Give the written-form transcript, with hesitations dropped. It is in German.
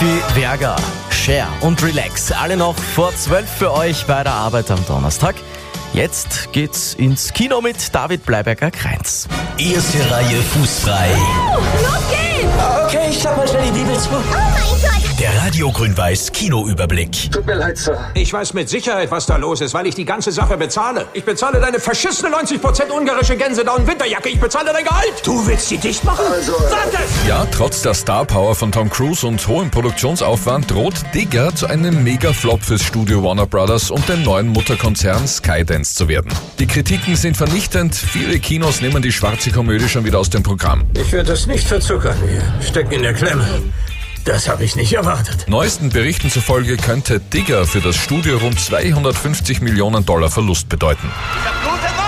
Sophie Vergara, Cher und Relax. Alle noch vor 12 für euch bei der Arbeit am Donnerstag. Jetzt geht's ins Kino mit David Bleiberger-Kreins. Erste Reihe fußfrei. Los geht's! Okay, ich klapp mal schnell die Bibel zu. Oh mein Gott! Der Radio Grün-Weiß Kinoüberblick. Tut mir leid, Sir. Ich weiß mit Sicherheit, was da los ist, weil ich die ganze Sache bezahle. Ich bezahle deine verschissene 90% ungarische Gänsedown-Winterjacke. Ich bezahle dein Gehalt. Du willst sie dicht machen? Sag es! Ja, trotz der Star-Power von Tom Cruise und hohem Produktionsaufwand droht Digger zu einem Mega-Flop fürs Studio Warner Brothers und den neuen Mutterkonzern Skydance zu werden. Die Kritiken sind vernichtend. Viele Kinos nehmen die schwarze Komödie schon wieder aus dem Programm. Ich werde das nicht verzuckern. Wir stecken in der Klemme. Das habe ich nicht erwartet. Neuesten Berichten zufolge könnte Digger für das Studio rund $250 Millionen Verlust bedeuten. Ich hab gute